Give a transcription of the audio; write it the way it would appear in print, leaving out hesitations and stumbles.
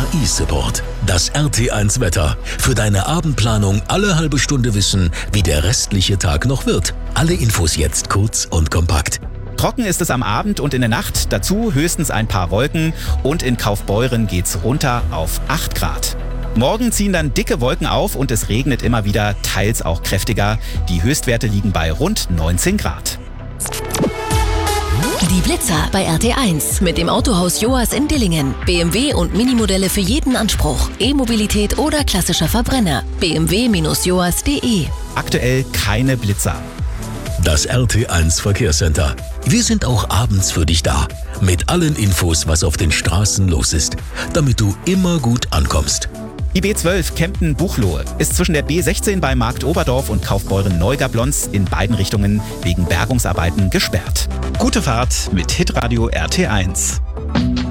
KI-Support. Das RT1 Wetter. Für deine Abendplanung alle halbe Stunde wissen, wie der restliche Tag noch wird. Alle Infos jetzt kurz und kompakt. Trocken ist es am Abend und in der Nacht, dazu höchstens ein paar Wolken und in Kaufbeuren geht's runter auf 8 Grad. Morgen ziehen dann dicke Wolken auf und es regnet immer wieder, teils auch kräftiger. Die Höchstwerte liegen bei rund 19 Grad. Die Blitzer bei RT1 mit dem Autohaus Joas in Dillingen. BMW und Minimodelle für jeden Anspruch. E-Mobilität oder klassischer Verbrenner. bmw-joas.de. Aktuell keine Blitzer. Das RT1 Verkehrscenter. Wir sind auch abends für dich da. Mit allen Infos, was auf den Straßen los ist. Damit du immer gut ankommst. Die B12 Kempten-Buchloe ist zwischen der B16 bei Markt Oberdorf und Kaufbeuren-Neugablonz in beiden Richtungen wegen Bergungsarbeiten gesperrt. Gute Fahrt mit Hitradio RT1.